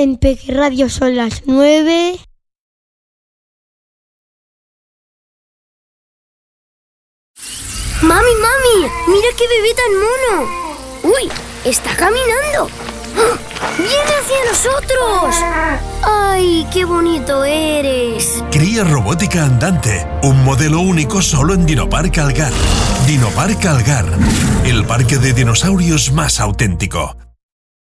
En Peque Radio son las 9. ¡Mami, mami! ¡Mira qué bebé tan mono! ¡Uy! ¡Está caminando! ¡Viene hacia nosotros! ¡Ay, qué bonito eres! Cría robótica andante, un modelo único solo en Dinopark Algar. Dinopark Algar, el parque de dinosaurios más auténtico.